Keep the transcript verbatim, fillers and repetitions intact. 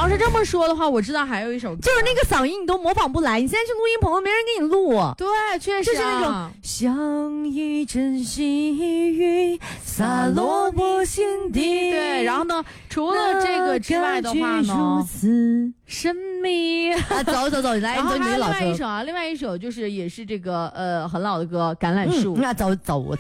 要是这么说的话，我知道还有一首歌， 就是那个嗓音你都模仿不来，你现在去录音棚没人给你录。 对，确实、啊、 就是那种像一阵细雨洒落我心底。 对，然后呢，除了这个之外的话呢，神秘啊，走走走，来， 然后还有另你走你的老歌。 外一首啊，另外一首就是也是这个呃很老的歌《橄榄树》。 嗯，那走走。